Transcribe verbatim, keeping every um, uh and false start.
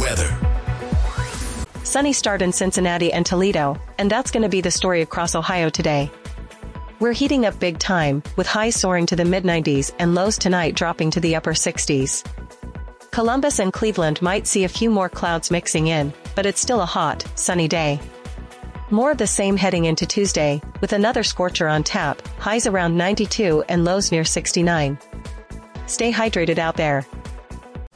weather. Sunny start in Cincinnati and Toledo, and that's going to be the story across Ohio today. We're heating up big time, with highs soaring to the mid nineties and lows tonight dropping to the upper sixties. Columbus and Cleveland might see a few more clouds mixing in, but it's still a hot, sunny day. More of the same heading into Tuesday, with another scorcher on tap, highs around ninety-two and lows near sixty-nine. Stay hydrated out there.